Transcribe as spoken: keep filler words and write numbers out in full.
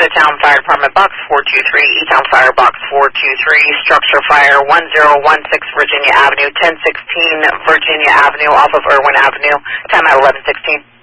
E-Town Fire Department, Box four two three, E-Town Fire, Box four two three, structure fire one zero one six Virginia Avenue, ten sixteen Virginia Avenue, off of Irwin Avenue, time at eleven sixteen.